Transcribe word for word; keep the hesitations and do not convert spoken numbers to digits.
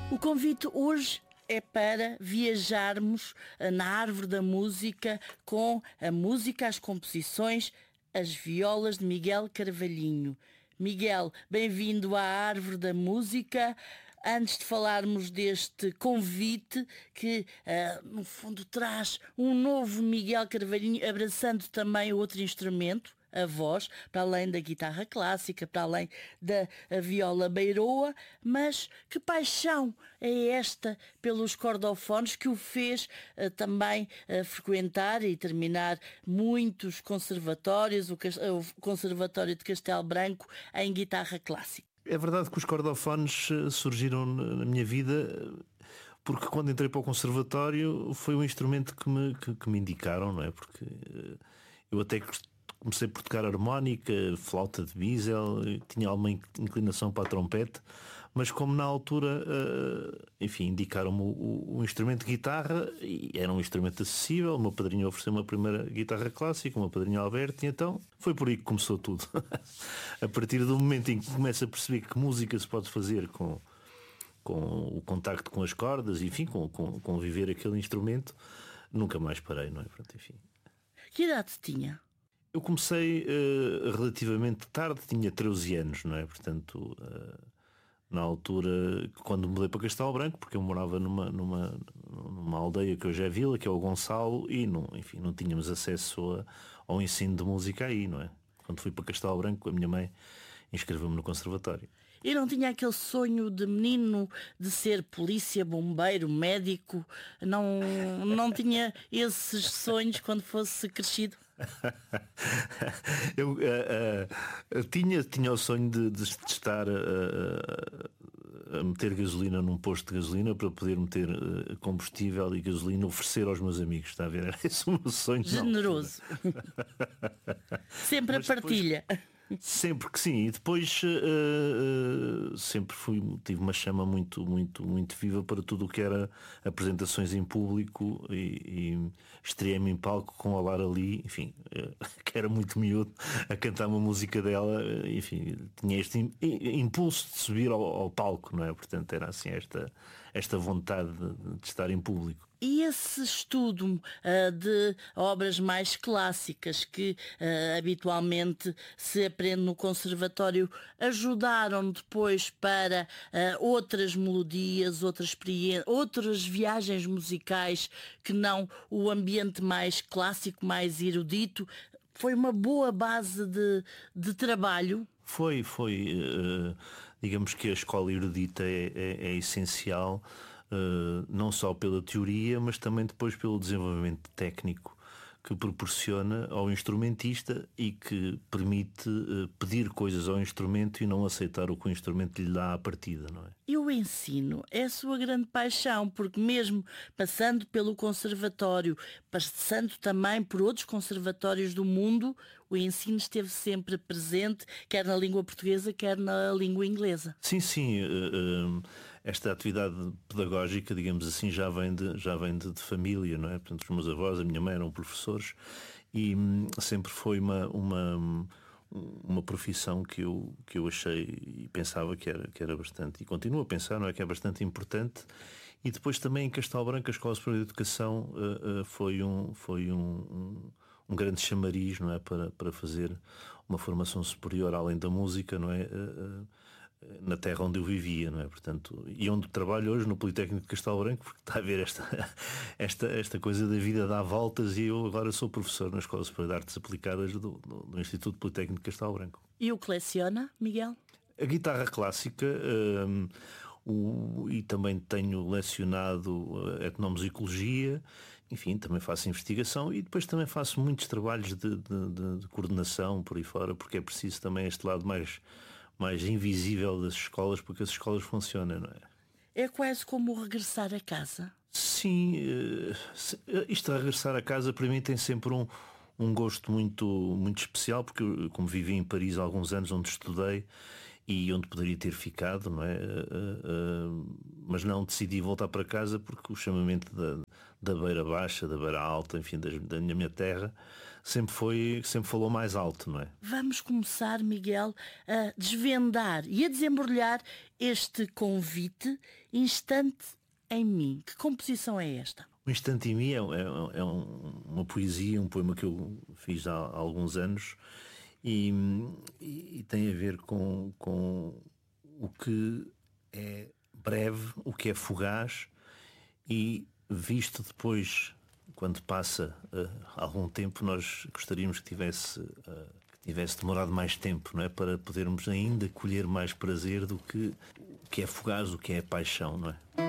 O convite hoje é para viajarmos na Árvore da Música com a música, as composições, as violas de Miguel Carvalhinho. Miguel, bem-vindo à Árvore da Música. Antes de falarmos deste convite que, uh, no fundo, traz um novo Miguel Carvalhinho, abraçando também outro instrumento, a voz, para além da guitarra clássica, para além da viola beiroa, mas que paixão é esta pelos cordofones que o fez uh, também uh, frequentar e terminar muitos conservatórios, o, o Conservatório de Castelo Branco em guitarra clássica? É verdade que os cordofones surgiram na minha vida porque quando entrei para o conservatório foi um instrumento que me, que, que me indicaram, não é? Porque eu até comecei por tocar harmónica, flauta de bisel, tinha alguma inclinação para a trompete, mas como na altura, enfim, indicaram-me o, o instrumento de guitarra e era um instrumento acessível, o meu padrinho ofereceu-me a primeira guitarra clássica, o meu padrinho Alberto, e então foi por aí que começou tudo. A partir do momento em que começo a perceber que música se pode fazer com, com o contacto com as cordas, enfim, com, com, com viver aquele instrumento, nunca mais parei, não é? Pronto, enfim. Que idade tinha? Eu comecei uh, relativamente tarde, tinha treze anos, não é? Portanto, uh, na altura, quando mudei para Castelo Branco, porque eu morava numa, numa, numa aldeia que hoje é vila, que é o Gonçalo, e não, enfim, não tínhamos acesso a, ao ensino de música aí, não é? Quando fui para Castelo Branco, a minha mãe inscreveu-me no conservatório. E não tinha aquele sonho de menino de ser polícia, bombeiro, médico? Não, não tinha esses sonhos quando fosse crescido? Eu uh, uh, tinha, tinha o sonho de, de estar uh, a meter gasolina num posto de gasolina para poder meter uh, combustível e gasolina oferecer aos meus amigos, está a ver? Era esse o meu sonho. Generoso. Sempre Mas a partilha. Depois... Sempre que sim, e depois uh, uh, sempre fui, tive uma chama muito, muito, muito viva para tudo o que era apresentações em público e, e estreei-me em palco com a Lara Lee, enfim, uh, que era muito miúdo, a cantar uma música dela, uh, enfim, tinha este impulso de subir ao, ao palco, não é? Portanto, era assim esta, esta vontade de, de estar em público. E esse estudo uh, de obras mais clássicas que uh, habitualmente se aprende no conservatório ajudaram depois para uh, outras melodias, outras experiências, outras viagens musicais que não o ambiente mais clássico, mais erudito? Foi uma boa base de, de trabalho? Foi, foi. Uh, digamos que a escola erudita é, é, é essencial. Uh, não só pela teoria, mas também depois pelo desenvolvimento técnico que proporciona ao instrumentista e que permite uh, pedir coisas ao instrumento e não aceitar o que o instrumento lhe dá à partida, não é? E o ensino é a sua grande paixão, porque mesmo passando pelo conservatório, passando também por outros conservatórios do mundo, o ensino esteve sempre presente, quer na língua portuguesa, quer na língua inglesa. Sim, sim. Uh, uh, esta atividade pedagógica, digamos assim, já vem de, já vem de, de família, não é? Portanto, os meus avós, a minha mãe eram professores e hum, sempre foi uma, uma, uma profissão que eu, que eu achei e pensava que era, que era bastante, e continuo a pensar, não é? Que é bastante importante. E depois também em Castelo Branco, a Escola Superior de Educação uh, uh, foi, um, foi um, um, um grande chamariz, não é? Para, para fazer uma formação superior além da música, não é? Uh, uh, na terra onde eu vivia, não é? Portanto, e onde trabalho hoje no Politécnico de Castelo Branco, porque está a ver esta, esta, esta coisa da vida dá voltas, e eu agora sou professor na Escola Superior de Artes Aplicadas do, do, do Instituto Politécnico de Castelo Branco. E o coleciona, Miguel? A guitarra clássica, um, o, e também tenho lecionado etnomusicologia, enfim, também faço investigação e depois também faço muitos trabalhos de, de, de, de coordenação por aí fora, porque é preciso também este lado mais mais invisível das escolas, porque as escolas funcionam, não é? É quase como regressar a casa. Sim, isto de regressar a casa para mim tem sempre um, um gosto muito, muito especial, porque eu, como vivi em Paris há alguns anos, onde estudei e onde poderia ter ficado, não é? Uh, uh, mas não decidi voltar para casa porque o chamamento da, da beira baixa, da beira alta, enfim, da, da minha terra, sempre foi, sempre falou mais alto, não é? Vamos começar, Miguel, a desvendar e a desembrulhar este convite, Instante em Mim. Que composição é esta? O Instante em Mim é, é, é um, uma poesia, um poema que eu fiz há, há alguns anos e, e, e tem a ver com, com o que é breve, o que é fugaz e visto depois, quando passa uh, algum tempo, nós gostaríamos que tivesse, uh, que tivesse demorado mais tempo, não é? Para podermos ainda colher mais prazer do que o que é fugaz, o que é paixão, não é?